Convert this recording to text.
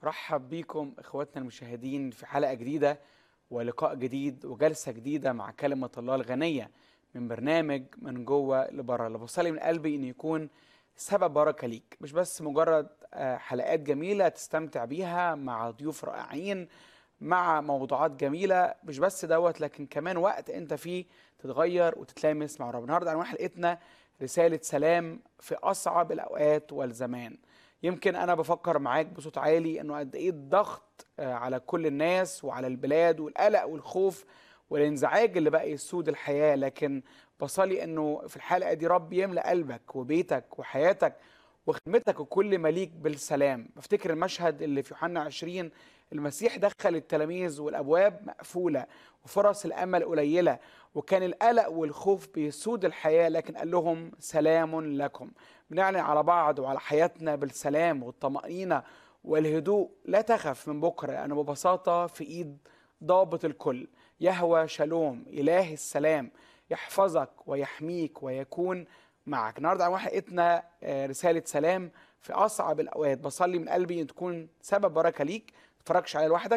رحب بيكم اخواتنا المشاهدين في حلقة جديدة ولقاء جديد وجلسة جديدة مع كلمة الله الغنية من برنامج من جوه لبره، اللي بصلي من قلبي ان يكون سبب بركة ليك، مش بس مجرد حلقات جميلة تستمتع بيها مع ضيوف رائعين، مع موضوعات جميلة، مش بس دوت لكن كمان وقت انت فيه تتغير وتتلامس مع رب. النهارده عنوان حلقتنا رسالة سلام في أصعب الأوقات والزمان. يمكن أنا بفكر معاك بصوت عالي إنه قد إيه الضغط على كل الناس وعلى البلاد، والقلق والخوف والانزعاج اللي بقى يسود الحياة، لكن بصلي إنه في الحلقة دي رب يملأ قلبك وبيتك وحياتك وخدمتك وكل ما ليك بالسلام. بفتكر المشهد اللي في يوحنا 20، المسيح دخل التلاميذ والأبواب مقفولة وفرص الأمل قليلة، وكان القلق والخوف بيسود الحياة، لكن قال لهم سلام لكم. بنعلن على بعض وعلى حياتنا بالسلام والطمأنينة والهدوء. لا تخف من بكرة، لأنه ببساطة في إيد ضابط الكل، يهوى شالوم إله السلام، يحفظك ويحميك ويكون معك. النهارده عن حلقتنا رسالة سلام في أصعب الأوقات. بصلي من قلبي أن تكون سبب بركة ليك، ما تتفرجش عليها لوحدك،